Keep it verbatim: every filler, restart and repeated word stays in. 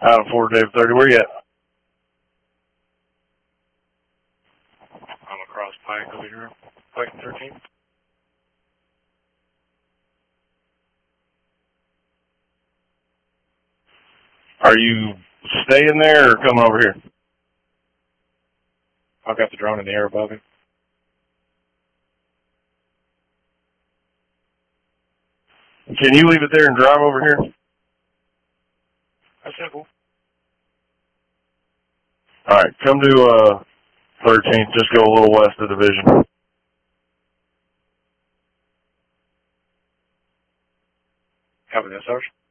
Out of four, David thirty. Where you at? I'm across Pike over here. Pike thirteen. Are you staying there or coming over here? I've got the drone in the air above him. Can you leave it there and drive over here? That's simple. All right, come to uh, thirteenth. Just go a little west of Division. Copy that, Sarge.